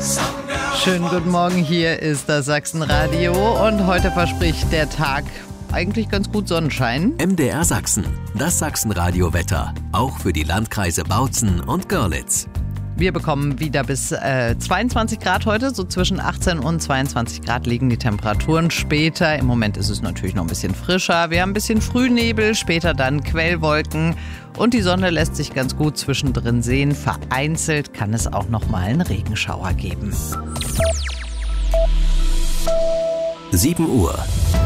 Schönen guten Morgen, hier ist das Sachsenradio und heute verspricht der Tag eigentlich ganz gut Sonnenschein. MDR Sachsen, das Sachsenradio-Wetter, auch für die Landkreise Bautzen und Görlitz. Wir bekommen wieder bis 22 Grad heute, so zwischen 18 und 22 Grad liegen die Temperaturen später. Im Moment ist es natürlich noch ein bisschen frischer. Wir haben ein bisschen Frühnebel, später dann Quellwolken und die Sonne lässt sich ganz gut zwischendrin sehen. Vereinzelt kann es auch noch mal einen Regenschauer geben. 7 Uhr.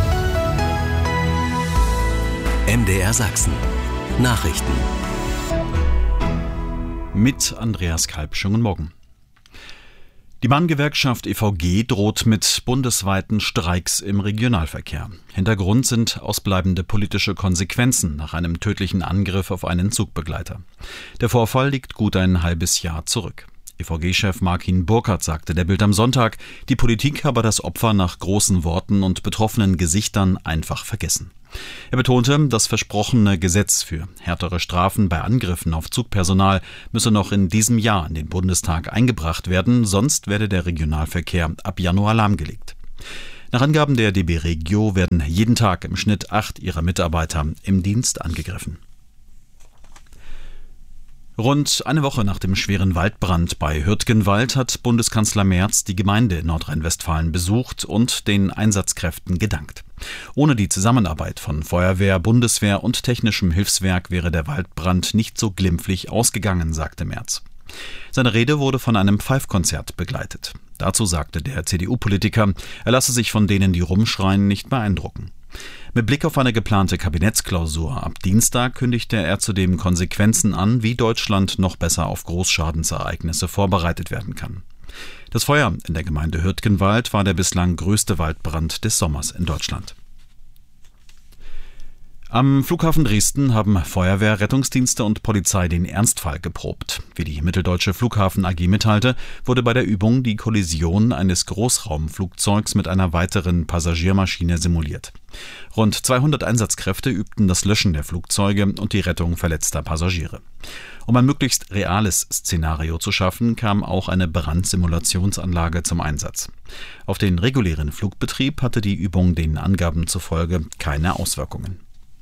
MDR Sachsen. Nachrichten. Mit Andreas Kalb. Schönen Morgen. Die Bahngewerkschaft EVG droht mit bundesweiten Streiks im Regionalverkehr. Hintergrund sind ausbleibende politische Konsequenzen nach einem tödlichen Angriff auf einen Zugbegleiter. Der Vorfall liegt gut ein halbes Jahr zurück. EVG-Chef Markin Burkhardt sagte der Bild am Sonntag, die Politik habe das Opfer nach großen Worten und betroffenen Gesichtern einfach vergessen. Er betonte, das versprochene Gesetz für härtere Strafen bei Angriffen auf Zugpersonal müsse noch in diesem Jahr in den Bundestag eingebracht werden, sonst werde der Regionalverkehr ab Januar lahmgelegt. Nach Angaben der DB Regio werden jeden Tag im Schnitt 8 ihrer Mitarbeiter im Dienst angegriffen. Rund eine Woche nach dem schweren Waldbrand bei Hürtgenwald hat Bundeskanzler Merz die Gemeinde in Nordrhein-Westfalen besucht und den Einsatzkräften gedankt. Ohne die Zusammenarbeit von Feuerwehr, Bundeswehr und technischem Hilfswerk wäre der Waldbrand nicht so glimpflich ausgegangen, sagte Merz. Seine Rede wurde von einem Pfeifkonzert begleitet. Dazu sagte der CDU-Politiker, er lasse sich von denen, die rumschreien, nicht beeindrucken. Mit Blick auf eine geplante Kabinettsklausur ab Dienstag kündigte er zudem Konsequenzen an, wie Deutschland noch besser auf Großschadensereignisse vorbereitet werden kann. Das Feuer in der Gemeinde Hürtgenwald war der bislang größte Waldbrand des Sommers in Deutschland. Am Flughafen Dresden haben Feuerwehr, Rettungsdienste und Polizei den Ernstfall geprobt. Wie die Mitteldeutsche Flughafen AG mitteilte, wurde bei der Übung die Kollision eines Großraumflugzeugs mit einer weiteren Passagiermaschine simuliert. Rund 200 Einsatzkräfte übten das Löschen der Flugzeuge und die Rettung verletzter Passagiere. Um ein möglichst reales Szenario zu schaffen, kam auch eine Brandsimulationsanlage zum Einsatz. Auf den regulären Flugbetrieb hatte die Übung den Angaben zufolge keine Auswirkungen.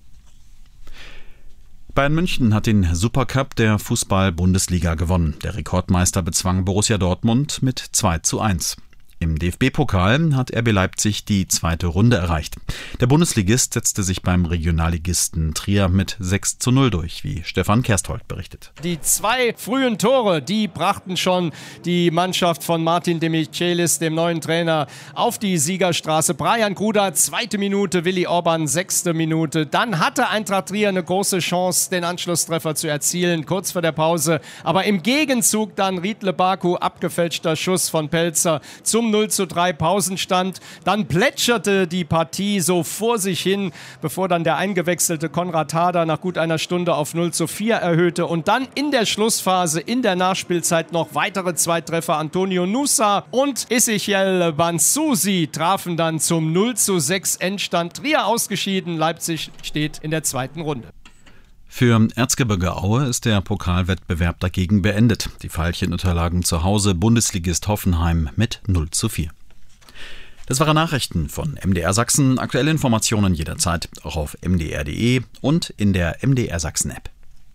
Bayern München hat den Supercup der Fußball-Bundesliga gewonnen. Der Rekordmeister bezwang Borussia Dortmund mit 2:1. Im DFB-Pokal hat RB Leipzig die zweite Runde erreicht. Der Bundesligist setzte sich beim Regionalligisten Trier mit 6:0 durch, wie Stefan Kersthold berichtet. Die 2 frühen Tore, die brachten schon die Mannschaft von Martin de Michelis, dem neuen Trainer, auf die Siegerstraße. Brian Gruda, 2. Minute, Willi Orban, 6. Minute. Dann hatte Eintracht Trier eine große Chance, den Anschlusstreffer zu erzielen, kurz vor der Pause. Aber im Gegenzug dann Riedle Baku, abgefälschter Schuss von Pelzer zum 0:3 Pausenstand. Dann plätscherte die Partie so vor sich hin, bevor dann der eingewechselte Konrad Harder nach gut einer Stunde auf 0:4 erhöhte. Und dann in der Schlussphase, in der Nachspielzeit noch weitere 2 Treffer. Antonio Nusa und Ezechiel Bansusi trafen dann zum 0:6 Endstand. Trier ausgeschieden, Leipzig steht in der zweiten Runde. Für Erzgebirge Aue ist der Pokalwettbewerb dagegen beendet. Die Veilchen unterlagen zu Hause Bundesligist Hoffenheim mit 0:4. Das waren Nachrichten von MDR Sachsen. Aktuelle Informationen jederzeit auch auf mdr.de und in der MDR Sachsen App.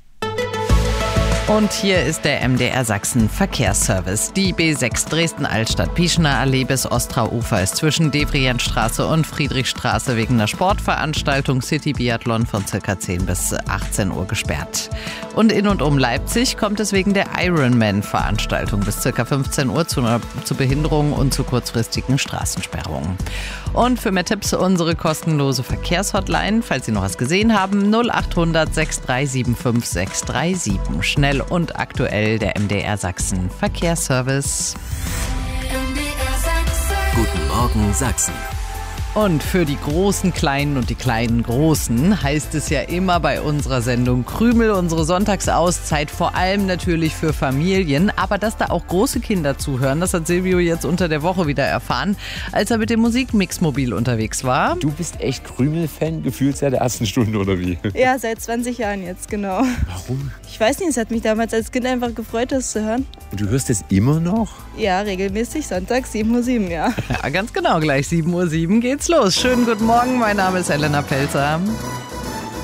Und hier ist der MDR Sachsen Verkehrsservice. Die B6 Dresden-Altstadt-Pieschner Allee bis Ostraufer ist zwischen Devrientstraße und Friedrichstraße wegen einer Sportveranstaltung City Biathlon von ca. 10 bis 18 Uhr gesperrt. Und in und um Leipzig kommt es wegen der Ironman-Veranstaltung bis ca. 15 Uhr zu Behinderungen und zu kurzfristigen Straßensperrungen. Und für mehr Tipps unsere kostenlose Verkehrshotline, falls Sie noch was gesehen haben, 0800 6375 637. Schnell und aktuell der MDR Sachsen Verkehrsservice. Guten Morgen Sachsen. Und für die großen Kleinen und die kleinen Großen heißt es ja immer bei unserer Sendung Krümel, unsere Sonntagsauszeit, vor allem natürlich für Familien. Aber dass da auch große Kinder zuhören, das hat Silvio jetzt unter der Woche wieder erfahren, als er mit dem Musikmix-Mobil unterwegs war. Du bist echt Krümel-Fan, gefühlt seit der ersten Stunde, oder wie? Ja, seit 20 Jahren jetzt, genau. Warum? Ich weiß nicht, es hat mich damals als Kind einfach gefreut, das zu hören. Und du hörst es immer noch? Ja, regelmäßig, Sonntag 7:07 Uhr, ja. Ja, ganz genau, gleich 7:07 Uhr geht's los. Schönen guten Morgen, mein Name ist Elena Pelzer.